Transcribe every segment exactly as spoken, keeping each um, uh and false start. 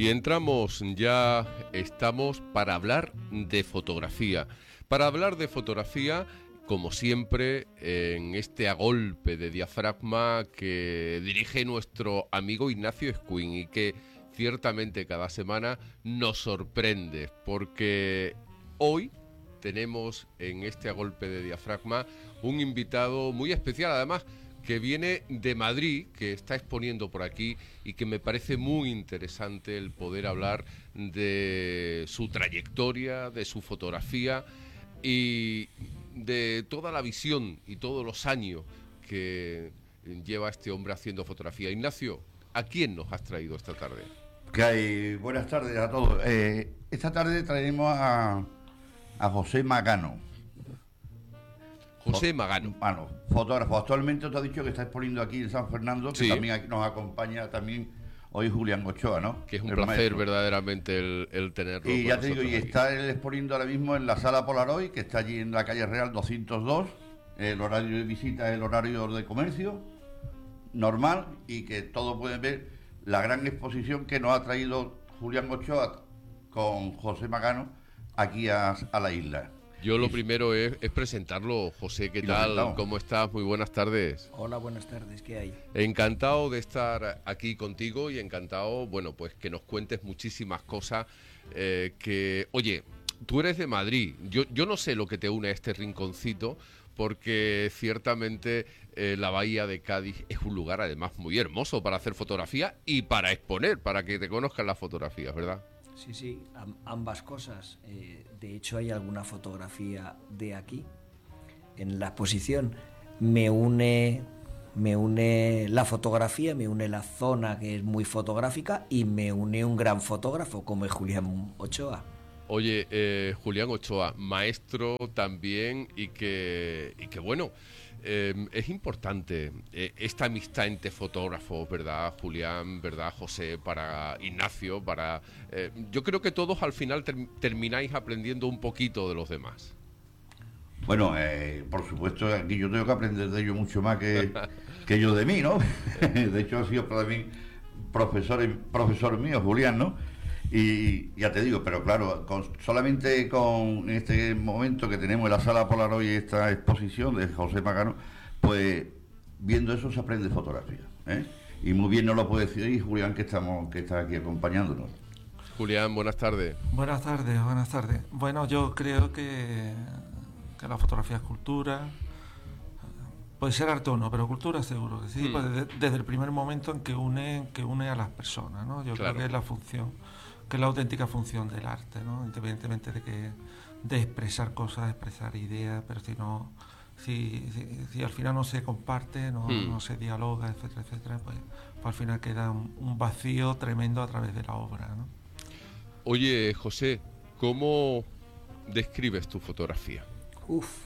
Y entramos, ya estamos para hablar de fotografía. Para hablar de fotografía, como siempre, en este a golpe de diafragma que dirige nuestro amigo Ignacio Escuín y que ciertamente cada semana nos sorprende, porque hoy tenemos en este a golpe de diafragma un invitado muy especial, además, que viene de Madrid, que está exponiendo por aquí y que me parece muy interesante el poder hablar de su trayectoria, de su fotografía y de toda la visión y todos los años que lleva este hombre haciendo fotografía. Ignacio, ¿a quién nos has traído esta tarde? ¿Qué hay? Buenas tardes a todos. Eh, esta tarde traemos a, a José Magano. José Magano. Bueno, fotógrafo. Actualmente te ha dicho que está exponiendo aquí en San Fernando, que sí. también aquí nos acompaña también hoy Julián Ochoa, ¿no? Que es un el placer maestro. verdaderamente el, el tenerlo. Y ya te digo, y aquí. está él exponiendo ahora mismo en la Sala Polaroid, que está allí en la calle Real doscientos dos. El horario de visita es el horario de comercio normal y que todos pueden ver la gran exposición que nos ha traído Julián Ochoa con José Magano aquí a, a la isla. Yo lo primero es, es presentarlo. José, ¿qué tal? ¿Cómo estás? Muy buenas tardes. Hola, buenas tardes, ¿qué hay? Encantado de estar aquí contigo y encantado, bueno, pues que nos cuentes muchísimas cosas eh, que... Oye, tú eres de Madrid, yo, yo no sé lo que te une a este rinconcito, porque ciertamente eh, la bahía de Cádiz es un lugar además muy hermoso para hacer fotografía y para exponer, para que te conozcan las fotografías, ¿verdad? Sí, sí, ambas cosas. Eh, de hecho, hay alguna fotografía de aquí en la exposición. Me une, me une la fotografía, me une la zona que es muy fotográfica y me une un gran fotógrafo como es Julián Ochoa. Oye, eh, Julián Ochoa, maestro también y que, y que bueno, eh, es importante eh, esta amistad entre fotógrafos, ¿verdad, Julián? ¿Verdad, José? Para Ignacio, para... Eh, yo creo que todos al final ter- termináis aprendiendo un poquito de los demás. Bueno, eh, por supuesto, aquí yo tengo que aprender de ellos mucho más que, que yo de mí, ¿no? De hecho, ha sido para mí profesor, profesor mío, Julián, ¿no? Y ya te digo, pero claro, con, solamente con este momento que tenemos en la Sala Polaroid esta exposición de José Magano, pues viendo eso se aprende fotografía, ¿eh? Y muy bien nos lo puede decir Julián, que estamos que está aquí acompañándonos. Julián, buenas tardes. Buenas tardes, buenas tardes. Bueno, yo creo que, que la fotografía es cultura. Puede ser arte o no, pero cultura seguro que sí, mm. pues desde, desde el primer momento en que une, que une a las personas, ¿no? Yo claro. creo que es la función, que es la auténtica función del arte, ¿no? Independientemente de que de expresar cosas, de expresar ideas, pero si no, si, si, si al final no se comparte, no, mm. no se dialoga, etcétera, etcétera, pues, pues al final queda un, un vacío tremendo a través de la obra, ¿no? Oye, José, ¿cómo describes tu fotografía? Uf.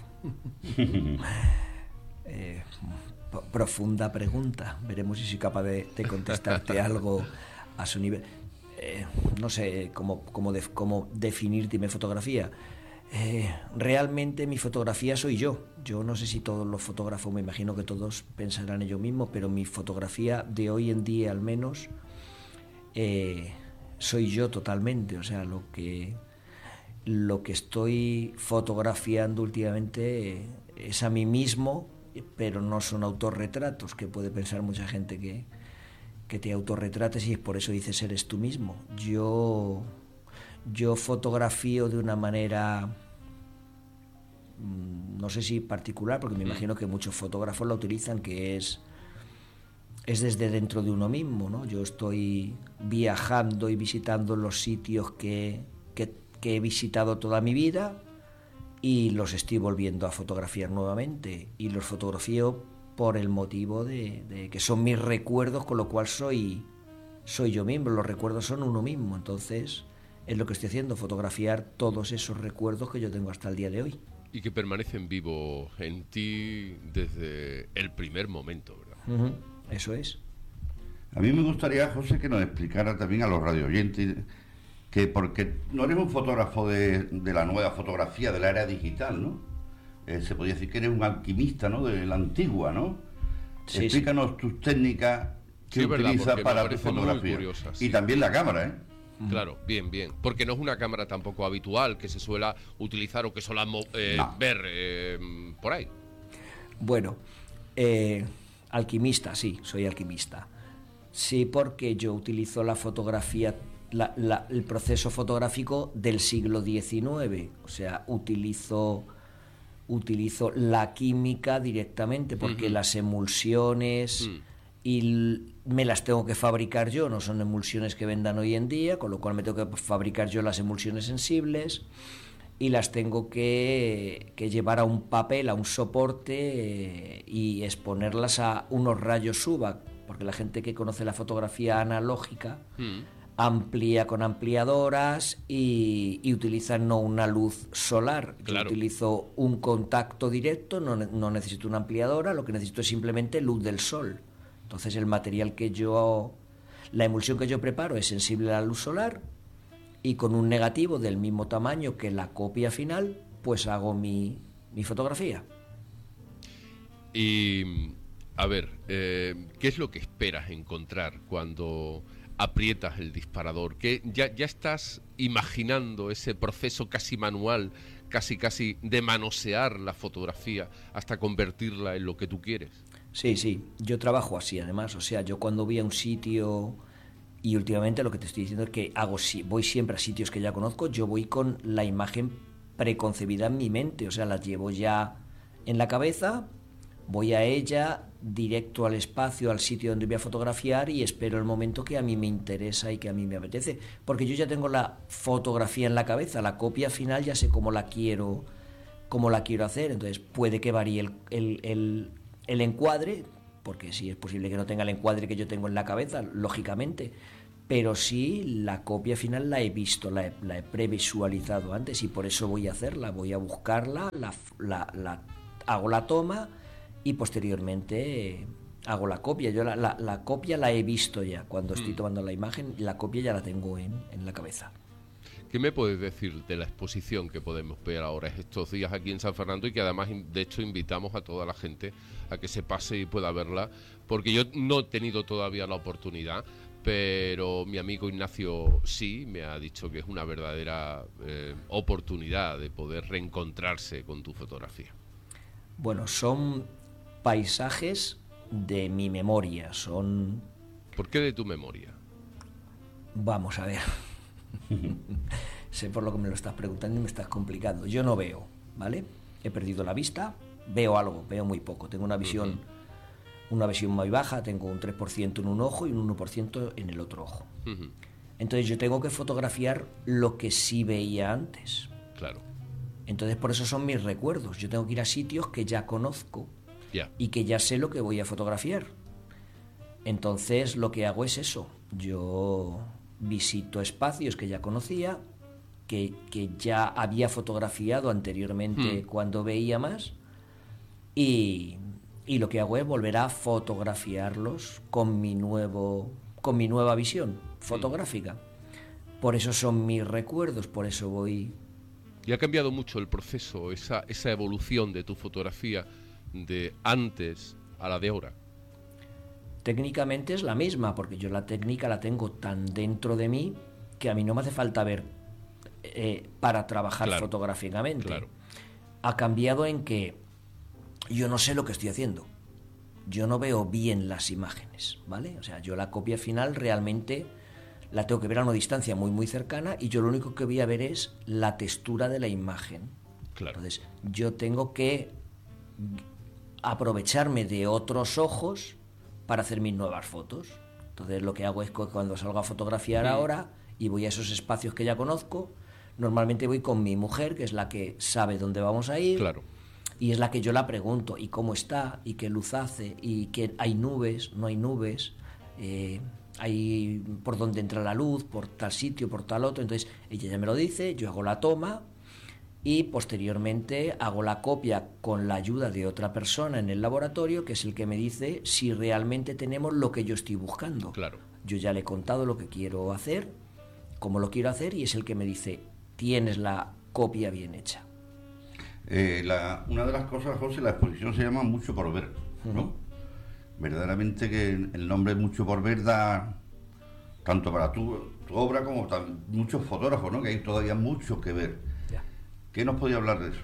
Eh, p- profunda pregunta. Veremos si soy capaz de, de contestarte algo a su nivel. Eh, no sé cómo, cómo, def, cómo definirte mi fotografía. Eh, realmente mi fotografía soy yo. Yo no sé si todos los fotógrafos, me imagino que todos pensarán ellos mismos, pero mi fotografía de hoy en día al menos eh, soy yo totalmente. O sea, lo que, lo que estoy fotografiando últimamente eh, es a mí mismo, pero no son autorretratos, que puede pensar mucha gente que, que te autorretrates y es por eso dices eres tú mismo. Yo, yo fotografío de una manera, no sé si particular, porque me imagino que muchos fotógrafos la utilizan, que es, es desde dentro de uno mismo, ¿no? Yo estoy viajando y visitando los sitios que, que, que he visitado toda mi vida, y los estoy volviendo a fotografiar nuevamente y los fotografío por el motivo de, de que son mis recuerdos, con lo cual soy soy yo mismo, los recuerdos son uno mismo, entonces es lo que estoy haciendo, fotografiar todos esos recuerdos que yo tengo hasta el día de hoy. Y que permanecen vivos en ti desde el primer momento, ¿verdad? Uh-huh. Eso es. A mí me gustaría, José, que nos explicara también a los radioyentes que porque no eres un fotógrafo de, de la nueva fotografía, de la era digital, ¿no? Eh, se podría decir que eres un alquimista, ¿no? De la antigua, ¿no? Sí, Explícanos sí. tus técnicas que sí, utilizas para tu fotografía. Y también la cámara, ¿eh? Claro, bien, bien. Porque no es una cámara tampoco habitual que se suela utilizar o que solamos eh, No. ver eh, por ahí. Bueno, eh, alquimista, sí, soy alquimista. Sí, porque yo utilizo la fotografía, la, la, el proceso fotográfico del siglo diecinueve. O sea, utilizo, utilizo la química directamente, porque uh-huh. las emulsiones... Uh-huh. y me las tengo que fabricar yo, no son emulsiones que vendan hoy en día, con lo cual me tengo que fabricar yo las emulsiones sensibles y las tengo que, que llevar a un papel, a un soporte eh, y exponerlas a unos rayos U V A, porque la gente que conoce la fotografía analógica mm. amplía con ampliadoras y, y utiliza no una luz solar. Claro. Yo utilizo un contacto directo, no, no necesito una ampliadora, lo que necesito es simplemente luz del sol. Entonces el material que yo, la emulsión que yo preparo es sensible a la luz solar y con un negativo del mismo tamaño que la copia final, pues hago mi, mi fotografía. Y, a ver, eh, ¿qué es lo que esperas encontrar cuando aprietas el disparador? ¿Qué, ya, ya estás imaginando ese proceso casi manual, casi casi de manosear la fotografía hasta convertirla en lo que tú quieres? Sí, sí, yo trabajo así además, o sea, yo cuando voy a un sitio, y últimamente lo que te estoy diciendo es que hago, voy siempre a sitios que ya conozco, yo voy con la imagen preconcebida en mi mente, o sea, la llevo ya en la cabeza, voy a ella, directo al espacio, al sitio donde voy a fotografiar y espero el momento que a mí me interesa y que a mí me apetece, porque yo ya tengo la fotografía en la cabeza, la copia final ya sé cómo la quiero, cómo la quiero hacer, entonces puede que varíe el... el, el el encuadre, porque sí es posible que no tenga el encuadre que yo tengo en la cabeza, lógicamente, pero sí la copia final la he visto, la he, la he previsualizado antes y por eso voy a hacerla, voy a buscarla, la, la, la, hago la toma y posteriormente eh, hago la copia. Yo la, la, la copia la he visto ya, cuando estoy tomando la imagen, la copia ya la tengo en, en la cabeza. ¿Qué me puedes decir de la exposición que podemos ver ahora estos días aquí en San Fernando y que además, de hecho, invitamos a toda la gente a que se pase y pueda verla? Porque yo no he tenido todavía la oportunidad, pero mi amigo Ignacio sí me ha dicho que es una verdadera eh, oportunidad de poder reencontrarse con tu fotografía. Bueno, son paisajes de mi memoria, son... ¿Por qué de tu memoria? Vamos a ver... sé por lo que me lo estás preguntando y me estás complicando. Yo no veo, ¿vale? He perdido la vista, veo algo, veo muy poco. Tengo una visión, uh-huh. una visión muy baja, tengo un tres por ciento en un ojo y un uno por ciento en el otro ojo. Uh-huh. Entonces yo tengo que fotografiar lo que sí veía antes. Claro. Entonces por eso son mis recuerdos. Yo tengo que ir a sitios que ya conozco yeah. y que ya sé lo que voy a fotografiar. Entonces lo que hago es eso. Yo... visito espacios que ya conocía, que, que ya había fotografiado anteriormente hmm. cuando veía más, y, y lo que hago es volver a fotografiarlos con mi nuevo, con mi nueva visión fotográfica. Hmm. Por eso son mis recuerdos, por eso voy... ¿Y ha cambiado mucho el proceso, esa, esa evolución de tu fotografía de antes a la de ahora? Técnicamente es la misma, porque yo la técnica la tengo tan dentro de mí que a mí no me hace falta ver eh, para trabajar claro, fotográficamente. Claro. Ha cambiado en que yo no sé lo que estoy haciendo. Yo no veo bien las imágenes, ¿vale? O sea, yo la copia final realmente la tengo que ver a una distancia muy, muy cercana y yo lo único que voy a ver es la textura de la imagen. Claro. Entonces, yo tengo que aprovecharme de otros ojos para hacer mis nuevas fotos. Entonces lo que hago es que cuando salgo a fotografiar sí. ahora y voy a esos espacios que ya conozco, normalmente voy con mi mujer, que es la que sabe dónde vamos a ir, claro. y es la que yo la pregunto, ¿y cómo está? ¿Y qué luz hace? ¿Y qué hay nubes? ¿No hay nubes? Eh, ¿hay por dónde entra la luz? ¿Por tal sitio? ¿Por tal otro? Entonces ella ya me lo dice, yo hago la toma, y posteriormente hago la copia con la ayuda de otra persona en el laboratorio, que es el que me dice si realmente tenemos lo que yo estoy buscando. Claro. Yo ya le he contado lo que quiero hacer, cómo lo quiero hacer, y es el que me dice, tienes la copia bien hecha. Eh, la, una de las cosas, José, la exposición se llama Mucho por ver, ¿no? Uh-huh. Verdaderamente que el nombre Mucho por ver da, tanto para tu, tu obra como tan, muchos fotógrafos, ¿no? Que hay todavía mucho que ver. Ya. ¿Qué nos podía hablar de eso?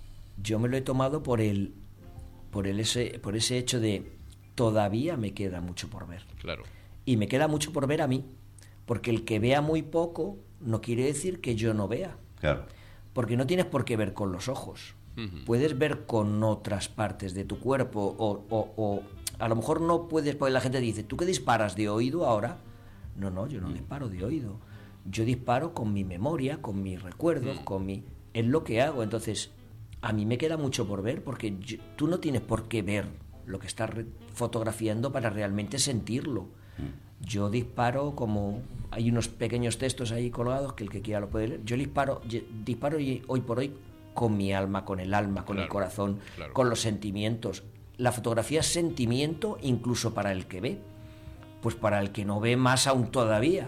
Yo me lo he tomado por el, por el ese, por ese hecho de todavía me queda mucho por ver. Claro. Y me queda mucho por ver a mí, porque el que vea muy poco no quiere decir que yo no vea. Claro. Porque no tienes por qué ver con los ojos. Uh-huh. Puedes ver con otras partes de tu cuerpo o, o, o a lo mejor no puedes, porque la gente dice, ¿tú qué disparas de oído ahora? No, no, yo no uh-huh. disparo de oído. Yo disparo con mi memoria, con mis recuerdos, uh-huh. con mi... Es lo que hago. Entonces, a mí me queda mucho por ver porque yo, tú no tienes por qué ver lo que estás re- fotografiando para realmente sentirlo. Uh-huh. Yo disparo como... Hay unos pequeños textos ahí colgados que el que quiera lo puede leer. Yo disparo, disparo y hoy por hoy con mi alma, con el alma, con claro, el corazón, claro. con los sentimientos. La fotografía es sentimiento incluso para el que ve. Pues para el que no ve más aún todavía.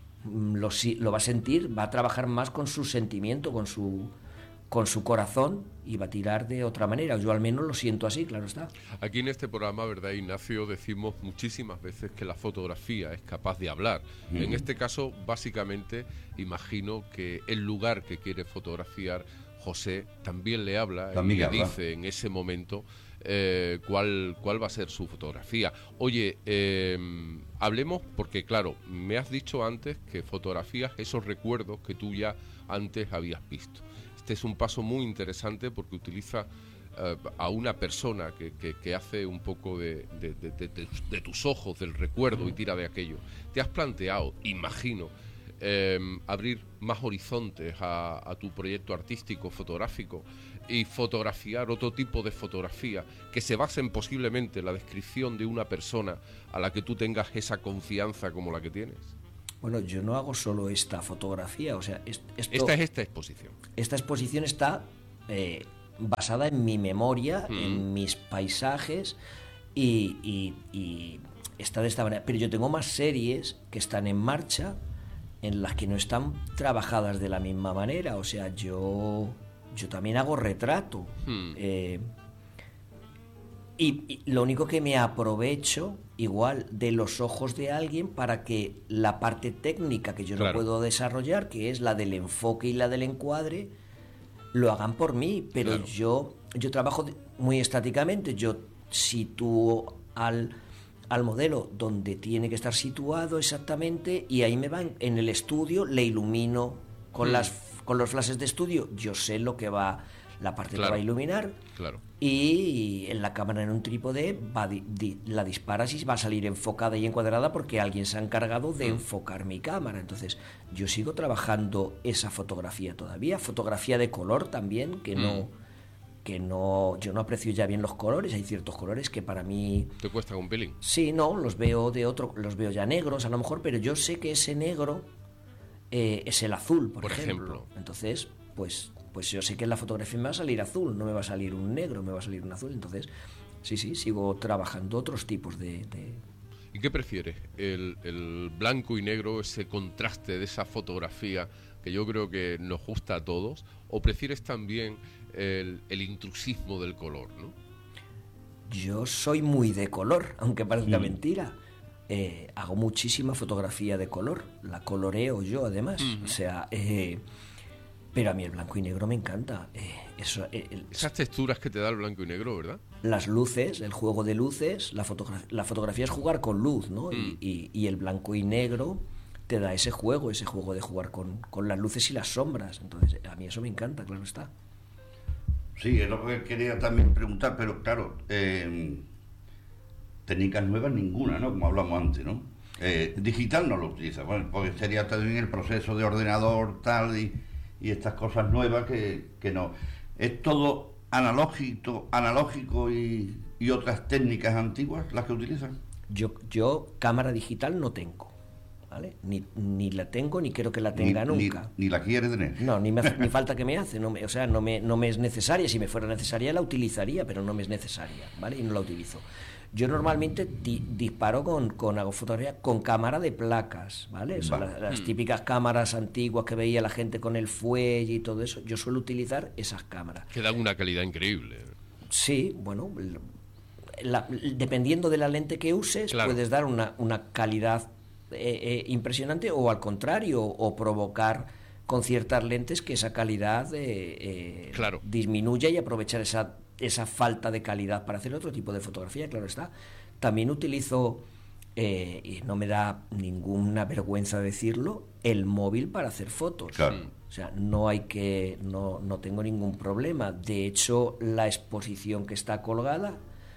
Lo, lo va a sentir, va a trabajar más con su sentimiento, con su... con su corazón y va a tirar de otra manera. Yo al menos lo siento así, claro está. Aquí en este programa, ¿verdad, Ignacio? Decimos muchísimas veces que la fotografía es capaz de hablar. Mm. En este caso, básicamente, imagino que el lugar que quiere fotografiar José también le habla también y le habla. Dice en ese momento eh, cuál, cuál va a ser su fotografía. Oye, eh, hablemos, porque claro, me has dicho antes que fotografías esos recuerdos que tú ya antes habías visto. Este es un paso muy interesante porque utiliza uh, a una persona que, que, que hace un poco de, de, de, de, de, de tus ojos, del recuerdo y tira de aquello. ¿Te has planteado, imagino, eh, abrir más horizontes a, a tu proyecto artístico, fotográfico y fotografiar otro tipo de fotografía que se basen posiblemente en la descripción de una persona a la que tú tengas esa confianza como la que tienes? Bueno, yo no hago solo esta fotografía, o sea, esto, esta es esta exposición. Esta exposición está eh, basada en mi memoria, mm. en mis paisajes y, y, y está de esta manera. Pero yo tengo más series que están en marcha en las que no están trabajadas de la misma manera. O sea, yo, yo también hago retrato. Mm. Eh, Y, y lo único que me aprovecho igual de los ojos de alguien para que la parte técnica que yo claro. no puedo desarrollar, que es la del enfoque y la del encuadre, lo hagan por mí. Pero claro. yo yo trabajo muy estáticamente. Yo sitúo al, al modelo donde tiene que estar situado exactamente y ahí me van en el estudio, le ilumino con, mm. las, con los flashes de estudio. Yo sé lo que va... la parte claro. que va a iluminar claro. y en la cámara en un trípode va di, di, la disparas y va a salir enfocada y encuadrada porque alguien se ha encargado de mm. enfocar mi cámara. Entonces yo sigo trabajando esa fotografía todavía, fotografía de color también, que mm. no que no yo no aprecio ya bien los colores. Hay ciertos colores que para mí te cuesta un pelín. Sí, no, los veo de otro, los veo ya negros a lo mejor, pero yo sé que ese negro eh, es el azul, por, por ejemplo. ejemplo. Entonces, pues pues yo sé que en la fotografía me va a salir azul, no me va a salir un negro, me va a salir un azul. Entonces, sí, sí, sigo trabajando otros tipos de... de... ¿Y qué prefieres? ¿El, el blanco y negro, ese contraste de esa fotografía que yo creo que nos gusta a todos? ¿O prefieres también el, el intrusismo del color, no? Yo soy muy de color, aunque parezca mm. mentira. Eh, hago muchísima fotografía de color, la coloreo yo además. Mm. O sea... Eh, Pero a mí el blanco y negro me encanta. Eh, eso, eh, el, Esas texturas que te da el blanco y negro, ¿verdad? Las luces, el juego de luces, la, fotogra- la fotografía es jugar con luz, ¿no? Mm. Y, y, y el blanco y negro te da ese juego, ese juego de jugar con, con las luces y las sombras. Entonces, a mí eso me encanta, claro está. Sí, es lo que quería también preguntar, pero claro, eh, técnicas nuevas ninguna, ¿no? Como hablamos antes, ¿no? Eh, digital no lo utiliza, bueno, porque sería también el proceso de ordenador, tal, y... y estas cosas nuevas que, que no. Es todo analógico, analógico y, y otras técnicas antiguas las que utilizan. Yo, yo cámara digital no tengo, ¿vale? Ni, ni la tengo ni quiero que la tenga ni, nunca. Ni, ni la quiere tener. No, ni, me hace, ni falta que me hace. No me, o sea, no me, no me es necesaria. Si me fuera necesaria la utilizaría, pero no me es necesaria, ¿vale? Y no la utilizo. Yo normalmente di, disparo con, con hago fotografía con cámara de placas, ¿vale? O sea, vale. las, las mm. típicas cámaras antiguas que veía la gente con el fuelle y todo eso. Yo suelo utilizar esas cámaras. Que dan una calidad increíble. Sí, bueno, la, dependiendo de la lente que uses, claro. puedes dar una, una calidad eh, eh, impresionante, o al contrario, o provocar con ciertas lentes que esa calidad eh, eh, claro. disminuya y aprovechar esa, esa falta de calidad para hacer otro tipo de fotografía, claro está. También utilizo, eh, y no me da ninguna vergüenza decirlo, el móvil para hacer fotos. Claro. O sea, no hay que, no, no tengo ningún problema. De hecho, la exposición que está colgada,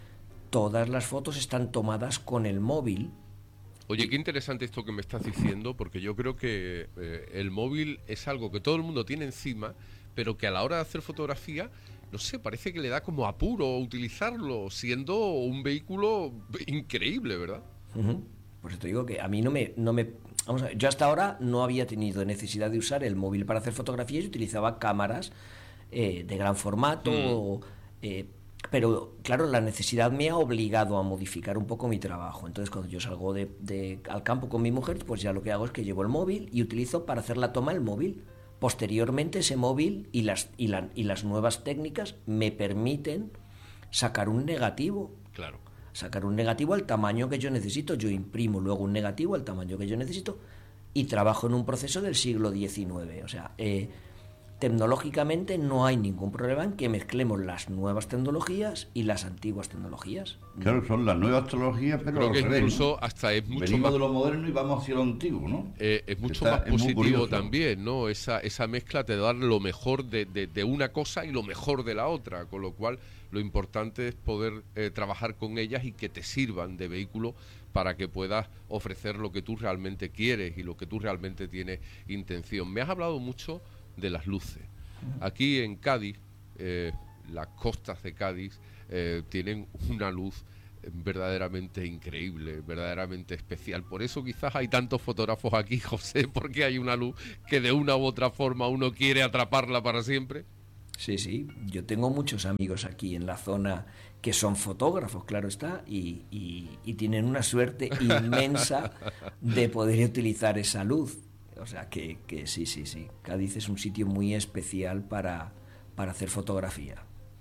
todas las fotos están tomadas con el móvil. Oye, qué interesante esto que me estás diciendo, porque yo creo que eh, el móvil es algo que todo el mundo tiene encima, pero que a la hora de hacer fotografía, no sé, parece que le da como apuro utilizarlo, siendo un vehículo increíble, ¿verdad? Uh-huh. Por eso te digo que a mí no me... No me vamos a ver, yo hasta ahora no había tenido necesidad de usar el móvil para hacer fotografías y utilizaba cámaras eh, de gran formato, mm. o, eh, pero claro, la necesidad me ha obligado a modificar un poco mi trabajo. Entonces, cuando yo salgo de, de, al campo con mi mujer, pues ya lo que hago es que llevo el móvil y utilizo para hacer la toma el móvil. Posteriormente, ese móvil y las, y, la, y las nuevas técnicas me permiten sacar un negativo. Claro. Sacar un negativo al tamaño que yo necesito. Yo imprimo luego un negativo al tamaño que yo necesito y trabajo en un proceso del siglo diecinueve. O sea, eh, tecnológicamente no hay ningún problema en que mezclemos las nuevas tecnologías y las antiguas tecnologías. Claro, son las nuevas tecnologías, pero creo que revés, incluso ¿no? hasta es mucho Venimos más de lo moderno y vamos hacia lo antiguo, ¿no? Eh, es mucho Está, más es muy positivo curioso. también, ¿no? Esa, esa mezcla te da lo mejor de, de, de una cosa y lo mejor de la otra, con lo cual lo importante es poder eh, trabajar con ellas y que te sirvan de vehículo para que puedas ofrecer lo que tú realmente quieres y lo que tú realmente tienes intención. Me has hablado mucho de las luces. Aquí en Cádiz, eh, las costas de Cádiz eh, tienen una luz verdaderamente increíble, verdaderamente especial. Por eso quizás hay tantos fotógrafos aquí, José, porque hay una luz que de una u otra forma uno quiere atraparla para siempre. Sí, sí, yo tengo muchos amigos aquí en la zona que son fotógrafos, claro está, y, y, y tienen una suerte inmensa de poder utilizar esa luz. O sea que, que sí, sí, sí, Cádiz es un sitio muy especial para, para hacer fotografía.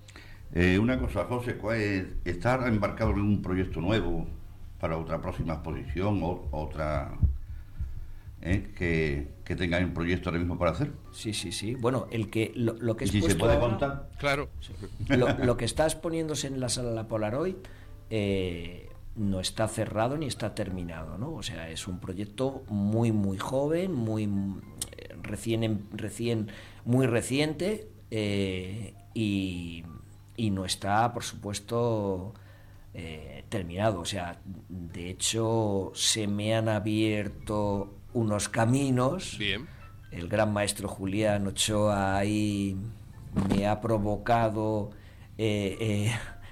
Eh, una cosa, José, ¿cuál es, ¿estás embarcado en un proyecto nuevo para otra próxima exposición o otra eh, que, que tengáis un proyecto ahora mismo para hacer? Sí, sí, sí. Bueno, el que lo, lo que ¿Y si se puede ahora, contar? Claro. Sí. Lo, lo que está exponiéndose en la sala La Polaroid eh, no está cerrado ni está terminado, ¿no? O sea, es un proyecto muy, muy joven, muy recién, recién muy reciente eh, y y no está, por supuesto, eh, terminado. O sea, de hecho, se me han abierto unos caminos. Bien. El gran maestro Julián Ochoa ahí me ha provocado eh, eh,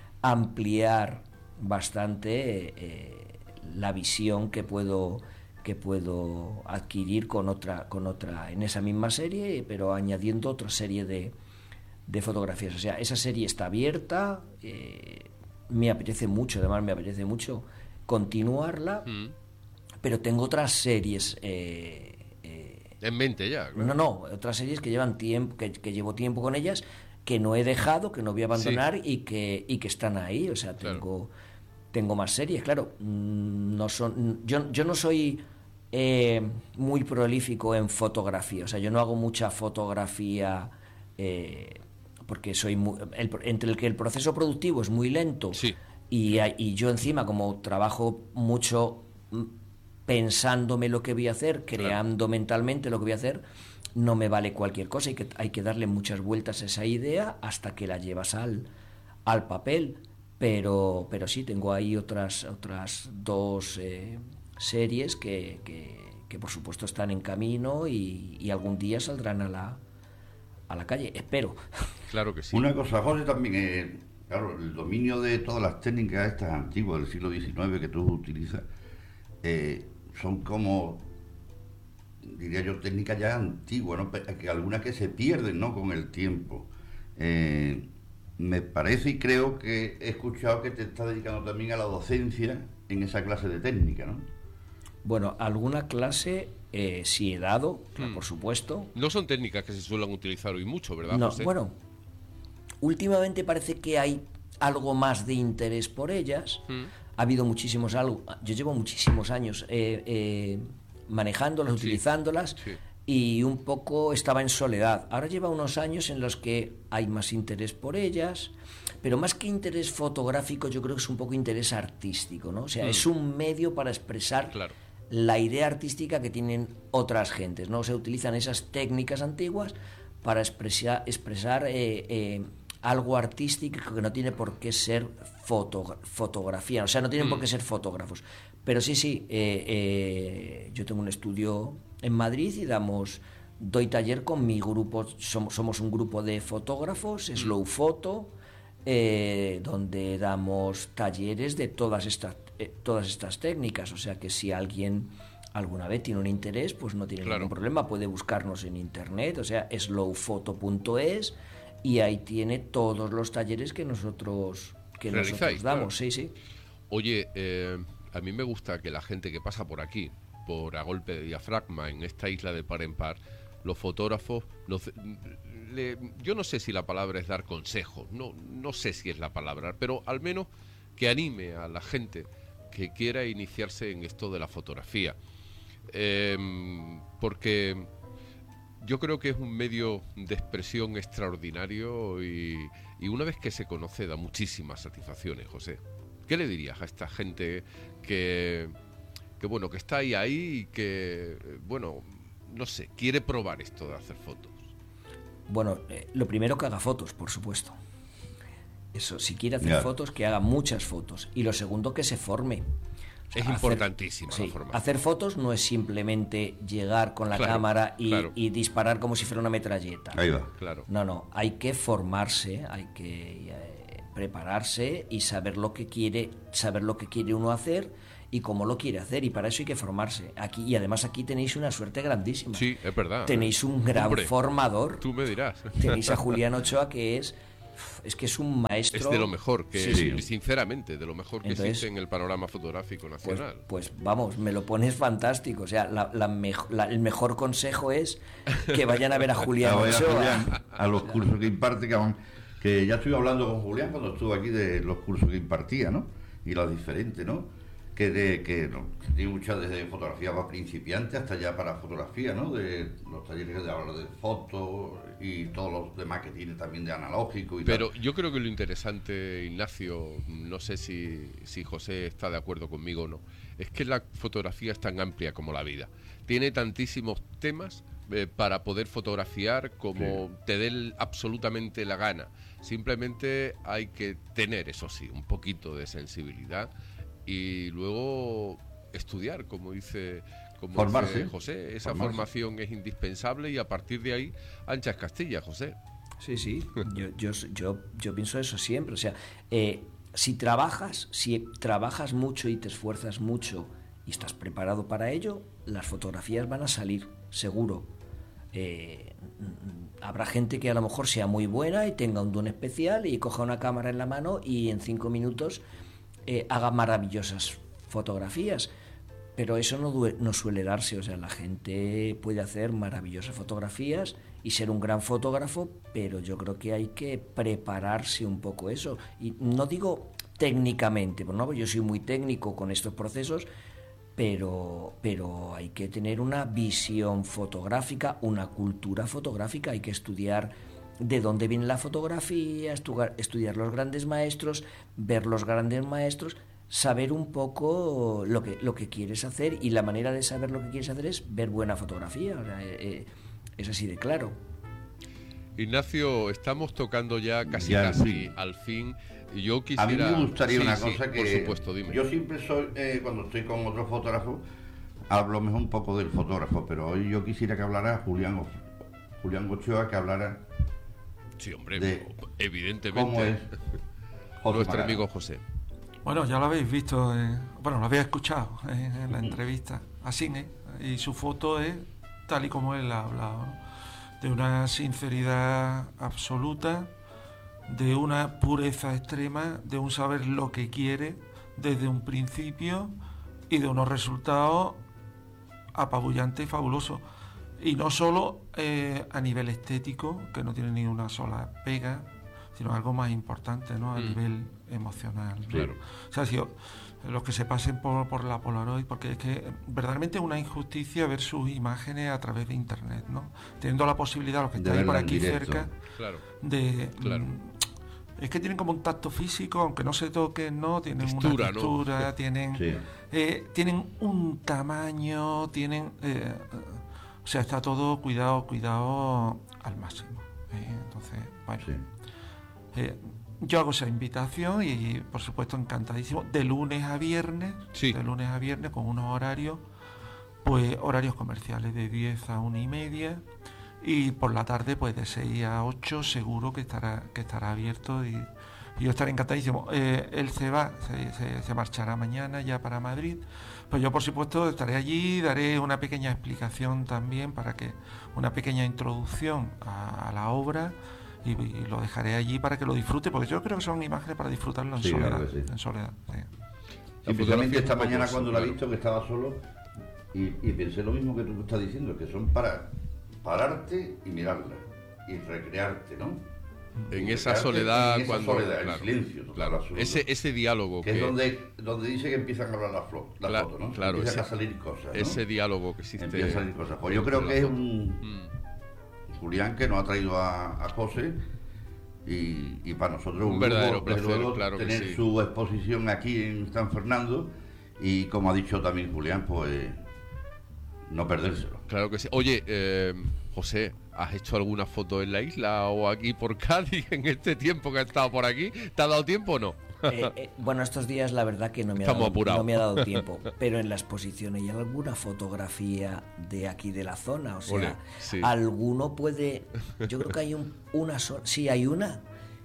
ampliar bastante eh, la visión que puedo que puedo adquirir con otra con otra en esa misma serie, pero añadiendo otra serie de de fotografías. O sea, esa serie está abierta, eh, me apetece mucho, además me apetece mucho continuarla, mm. pero tengo otras series eh, eh, en mente ya, claro. no, no, otras series que llevan tiempo, que, que llevo tiempo con ellas, que no he dejado, que no voy a abandonar, sí. y que y que están ahí. O sea, tengo claro. tengo más series, claro. No son, yo, yo no soy eh, muy prolífico en fotografía, o sea, yo no hago mucha fotografía eh, porque soy muy, el, entre el que el proceso productivo es muy lento, sí. y, y yo encima como trabajo mucho pensándome lo que voy a hacer, creando claro. mentalmente lo que voy a hacer, no me vale cualquier cosa, hay que, hay que darle muchas vueltas a esa idea hasta que la llevas al, al papel, pero, pero sí, tengo ahí otras, otras dos eh, series que, que, que por supuesto están en camino y, y algún día saldrán a la a la calle, espero. Claro que sí. Una cosa, José, también, eh, claro, el dominio de todas las técnicas estas antiguas del siglo diecinueve que tú utilizas, eh, son como, diría yo, técnicas ya antiguas, ¿no? Que algunas que se pierden, ¿no?, con el tiempo. Eh, me parece y creo que he escuchado que te estás dedicando también a la docencia en esa clase de técnica, ¿no? Bueno, alguna clase eh, sí he dado, claro, mm. por supuesto. No son técnicas que se suelen utilizar hoy mucho, ¿verdad, no, José? Bueno, últimamente parece que hay algo más de interés por ellas. Mm. ha habido muchísimos algo. Yo llevo muchísimos años eh, eh, manejándolas, Sí, utilizándolas, sí. y un poco estaba en soledad. Ahora lleva unos años en los que hay más interés por ellas, pero más que interés fotográfico, yo creo que es un poco interés artístico, ¿no? O sea, Mm. es un medio para expresar Claro. la idea artística que tienen otras gentes, ¿no? Se utilizan esas técnicas antiguas para expresar, expresar eh, eh, algo artístico que no tiene por qué ser foto, fotografía, o sea, no tienen Mm. por qué ser fotógrafos. Pero sí, sí, eh, eh, yo tengo un estudio en Madrid y damos, doy taller con mi grupo, somos, somos un grupo de fotógrafos, Slow Photo, eh, donde damos talleres de todas estas, eh, todas estas técnicas, o sea que si alguien alguna vez tiene un interés, pues no tiene Claro. ningún problema, puede buscarnos en internet, o sea, slow photo punto es, y ahí tiene todos los talleres que nosotros que Realizáis, nosotros damos, claro. sí, sí. Oye, eh, a mí me gusta que la gente que pasa por aquí, por A Golpe de Diafragma, en esta isla de par en par, los fotógrafos, nos- le- yo no sé si la palabra es dar consejos, no, no sé si es la palabra, pero al menos que anime a la gente que quiera iniciarse en esto de la fotografía. Eh, porque yo creo que es un medio de expresión extraordinario y, y una vez que se conoce da muchísimas satisfacciones, José. ¿Qué le dirías a esta gente que, que bueno, que está ahí ahí y que, eh, bueno, no sé, quiere probar esto de hacer fotos? Bueno, eh, lo primero que haga fotos, por supuesto. Eso, si quiere hacer Ya. fotos, que haga muchas fotos. Y lo segundo, que se forme. O sea, Es hacer- importantísima sí, la formación. hacer fotos no es simplemente llegar con la Claro, cámara y, claro. y disparar como si fuera una metralleta. Ahí va. Claro. No, no, hay que formarse, hay que eh, prepararse y saber lo que quiere, saber lo que quiere uno hacer y cómo lo quiere hacer, y para eso hay que formarse. Aquí, y además aquí tenéis una suerte grandísima. Sí, es verdad. Tenéis un gran Hombre, formador. Tú me dirás. Tenéis a Julián Ochoa, que es es que es un maestro. Es de lo mejor, que Sí, sí. sinceramente, de lo mejor que Entonces, existe en el panorama fotográfico Pues, nacional. pues vamos, me lo pones fantástico. O sea, la, la mejo- la- el mejor consejo es que vayan a ver a Julián A ver a Ochoa. Julián, a los cursos que imparte, que, aún- que ya estuve hablando con Julián cuando estuvo aquí de los cursos que impartía, ¿no? Y las diferentes, ¿no? Que, de, que, no, que tiene muchas desde fotografía para principiantes hasta ya para fotografía, ¿no? De los talleres de ahora de fotos y todos los demás que tiene también de analógico y Pero tal. yo creo que lo interesante, Ignacio, no sé si, si José está de acuerdo conmigo o no, es que la fotografía es tan amplia como la vida. Tiene tantísimos temas eh, para poder fotografiar como te dé el- absolutamente la gana. Simplemente hay que tener, eso sí, un poquito de sensibilidad y luego estudiar, como dice, como Formarse. dice José. Esa Formarse. formación es indispensable y a partir de ahí, anchas Castilla, José. Sí, sí, yo, yo, yo, yo pienso eso siempre. O sea, eh, si trabajas, si trabajas mucho y te esfuerzas mucho y estás preparado para ello, las fotografías van a salir, seguro. Eh, mm, habrá gente que a lo mejor sea muy buena y tenga un don especial y coja una cámara en la mano y en cinco minutos eh, haga maravillosas fotografías. Pero eso no, due- no suele darse, o sea, la gente puede hacer maravillosas fotografías y ser un gran fotógrafo, pero yo creo que hay que prepararse un poco eso. Y no digo técnicamente, pues no, yo soy muy técnico con estos procesos, pero, pero hay que tener una visión fotográfica, una cultura fotográfica, hay que estudiar de dónde viene la fotografía, estudiar, estudiar los grandes maestros, ver los grandes maestros, saber un poco lo que, lo que quieres hacer, y la manera de saber lo que quieres hacer es ver buena fotografía. O sea, eh, eh, es así de claro. Ignacio, estamos tocando ya casi Ya, casi sí. al fin. Yo A quisiera... mí me gustaría Sí, una sí, cosa que... Por supuesto, dime. Yo siempre soy, eh, cuando estoy con otro fotógrafo, hablo mejor un poco del fotógrafo, pero hoy yo quisiera que hablara Julián, O- Julián Ochoa, que hablara Sí, hombre, de evidentemente. cómo es José Nuestro Magana. amigo José. Bueno, ya lo habéis visto, eh, bueno, lo habéis escuchado eh, en la entrevista a Cine, y su foto es tal y como él ha hablado, ¿no? De una sinceridad absoluta, de una pureza extrema, de un saber lo que quiere desde un principio y de unos resultados apabullantes y fabulosos. Y no solo eh, a nivel estético, que no tiene ni una sola pega, sino algo más importante, ¿no? A Mm. nivel emocional, ¿no? Claro. O sea, si, los que se pasen por, por la Polaroid, porque es que verdaderamente es una injusticia ver sus imágenes a través de internet, ¿no? Teniendo la posibilidad, los que De estáis por verla en aquí directo. cerca, Claro. de... Claro. mm, es que tienen como un tacto físico, aunque no se toquen, ¿no? Tienen Textura, una ¿no? textura, tienen, Sí. eh, tienen un tamaño, tienen... eh, o sea, está todo cuidado, cuidado al máximo. ¿eh? Entonces, bueno... Sí. Eh, yo hago esa invitación y, por supuesto, encantadísimo. De lunes a viernes, Sí. de lunes a viernes con unos horarios, pues horarios comerciales de diez a una y media, y por la tarde, pues de seis a ocho, seguro que estará que estará abierto y, y yo estaré encantadísimo. Eh, él se va, se, se, se marchará mañana ya para Madrid. Pues yo, por supuesto, estaré allí, daré una pequeña explicación también, para que una pequeña introducción a, a la obra. Y, y lo dejaré allí para que lo disfrute, porque yo creo que son imágenes para disfrutarlo en Sí, soledad. claro que sí. En soledad, sí. Sí, precisamente esta un poco mañana eso, cuando la he claro. visto que estaba solo y, y pensé lo mismo que tú estás diciendo, que son para pararte y mirarla y recrearte, ¿no? En Y esa recrearte soledad, en esa cuando soledad, claro, en silencio, total, claro. absoluto. ese ese diálogo que, que, es donde, donde dice que empiezan a hablar las flo- las Cla- fotos, ¿no? claro, empiezan ese- a salir cosas, ¿no? ese diálogo que existe. Empiezan a salir cosas. Pues yo entre creo que las es fotos. un Mm. Julián que nos ha traído a, a José y, y para nosotros Un un verdadero lujo, desde placer, luego, claro que tener sí. su exposición aquí en San Fernando y, como ha dicho también Julián, pues no perdérselo. Claro que sí. Oye, eh, José, ¿has hecho alguna foto en la isla o aquí por Cádiz en este tiempo que has estado por aquí? ¿Te ha dado tiempo o no? Eh, eh, bueno, estos días la verdad que no me, ha Estamos dado, apurados. no me ha dado tiempo, pero en la exposición hay alguna fotografía de aquí de la zona, o sea, Ole, sí. alguno puede, yo creo que hay un, una sola, sí hay una,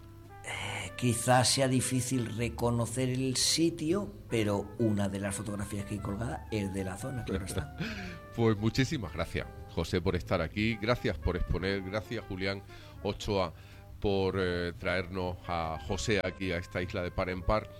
eh, quizás sea difícil reconocer el sitio, pero una de las fotografías que hay colgada es de la zona, claro está. Pues muchísimas gracias, José, por estar aquí. Gracias por exponer. Gracias, Julián Ochoa, por eh, traernos a José aquí a esta isla de par en par.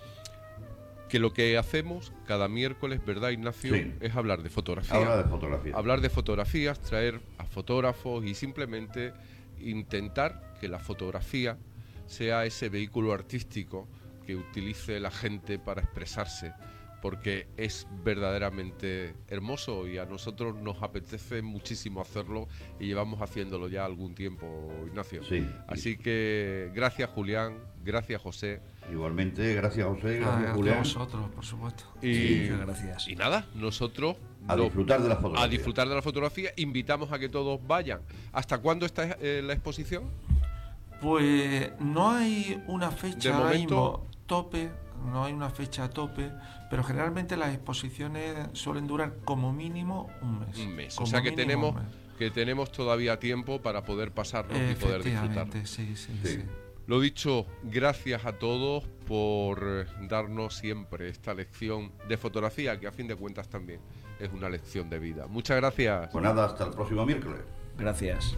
Que lo que hacemos cada miércoles, ¿verdad, Ignacio? Sí. Es hablar de fotografía. Habla de fotografía. Hablar de fotografías, traer a fotógrafos y simplemente intentar que la fotografía sea ese vehículo artístico que utilice la gente para expresarse, porque es verdaderamente hermoso y a nosotros nos apetece muchísimo hacerlo y llevamos haciéndolo ya algún tiempo, Ignacio. Sí. Así que gracias, Julián, gracias, José. Igualmente, gracias José, gracias a, Julián. a vosotros, por supuesto. Y, Sí, muchas gracias. y nada, nosotros A no- disfrutar de la fotografía. a disfrutar de la fotografía, invitamos a que todos vayan. ¿Hasta cuándo está eh, la exposición? Pues no hay una fecha De ahora momento- mismo tope, no hay una fecha a tope, pero generalmente las exposiciones suelen durar como mínimo un mes. Un mes. O Como sea que mínimo tenemos un mes. que tenemos todavía tiempo para poder pasarnos y poder disfrutar. Efectivamente, sí, sí, Sí. sí. Lo dicho, gracias a todos por eh, darnos siempre esta lección de fotografía, que a fin de cuentas también es una lección de vida. Muchas gracias. Pues nada, hasta el próximo miércoles. Gracias.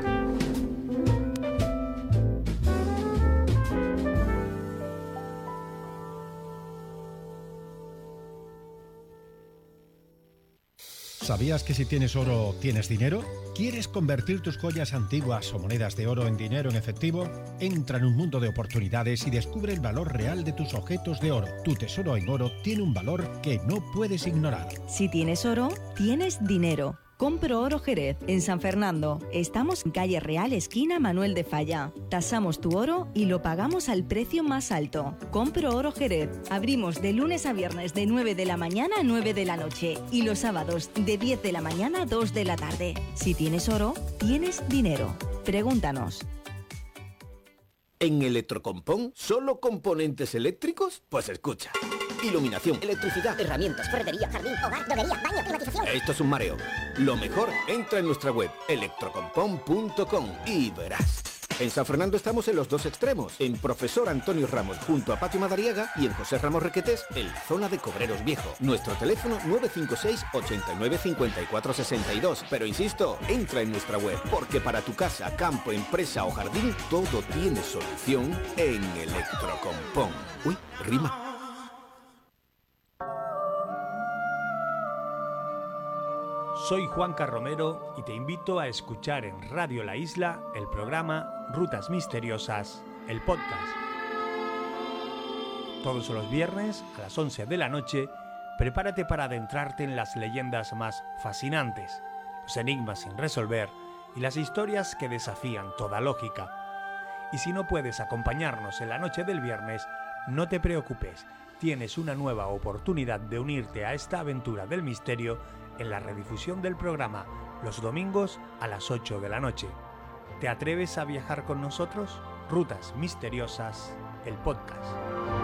¿Sabías que si tienes oro, tienes dinero? ¿Quieres convertir tus joyas antiguas o monedas de oro en dinero en efectivo? Entra en un mundo de oportunidades y descubre el valor real de tus objetos de oro. Tu tesoro en oro tiene un valor que no puedes ignorar. Si tienes oro, tienes dinero. Compro Oro Jerez, en San Fernando. Estamos en calle Real, esquina Manuel de Falla. Tasamos tu oro y lo pagamos al precio más alto. Compro Oro Jerez. Abrimos de lunes a viernes de nueve de la mañana a nueve de la noche y los sábados de diez de la mañana a dos de la tarde. Si tienes oro, tienes dinero. Pregúntanos. ¿En Electrocompón solo componentes eléctricos? Pues escucha. Iluminación, electricidad, Herramientas, ferretería, jardín, hogar, droguería, baño, climatización. esto es un mareo. Lo mejor, entra en nuestra web electrocompón punto com y verás. En San Fernando estamos en los dos extremos, en Profesor Antonio Ramos junto a Patio Madariaga y en José Ramos Requetés en la zona de Cobreros Viejo. Nuestro teléfono nueve cinco seis, ocho nueve cinco cuatro seis dos. Pero insisto, entra en nuestra web, porque para tu casa, campo, empresa o jardín, todo tiene solución en Electrocompón. Uy, rima. Soy Juanca Romero y te invito a escuchar en Radio La Isla el programa Rutas Misteriosas, el podcast. Todos los viernes a las once de la noche, prepárate para adentrarte en las leyendas más fascinantes, los enigmas sin resolver y las historias que desafían toda lógica. Y si no puedes acompañarnos en la noche del viernes, no te preocupes, tienes una nueva oportunidad de unirte a esta aventura del misterio en la redifusión del programa los domingos a las ocho de la noche. ¿Te atreves a viajar con nosotros? Rutas Misteriosas, el podcast.